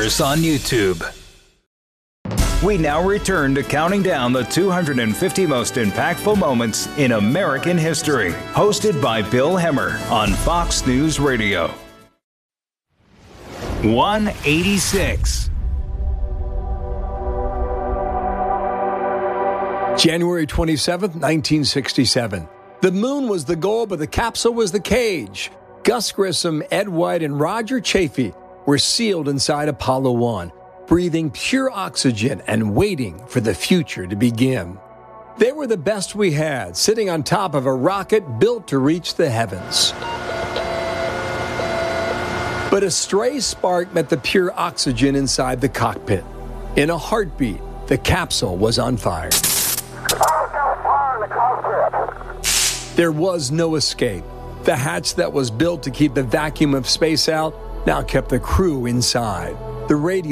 us on YouTube. We now return to counting down the 250 most impactful moments in American history. Hosted by Bill Hemmer on Fox News Radio. 186. January 27th, 1967. The moon was the goal, but the capsule was the cage. Gus Grissom, Ed White, and Roger Chaffee were sealed inside Apollo 1, breathing pure oxygen and waiting for the future to begin. They were the best we had, sitting on top of a rocket built to reach the heavens. But a stray spark met the pure oxygen inside the cockpit. In a heartbeat, the capsule was on fire. There was no escape. The hatch that was built to keep the vacuum of space out now kept the crew inside. The radio